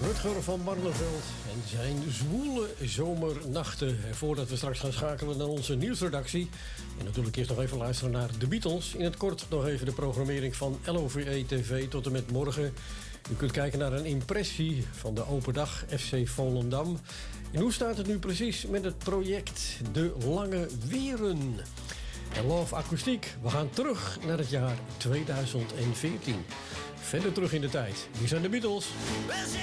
Rutger van Barneveld en zijn zwoele zomernachten. En voordat we straks gaan schakelen naar onze nieuwsredactie... en natuurlijk eerst nog even luisteren naar de Beatles... in het kort nog even de programmering van LOVE TV tot en met morgen. U kunt kijken naar een impressie van de open dag FC Volendam. En hoe staat het nu precies met het project De Lange Weren? En Love Akoestiek, we gaan terug naar het jaar 2014. Verder terug in de tijd. Hier zijn de Beatles.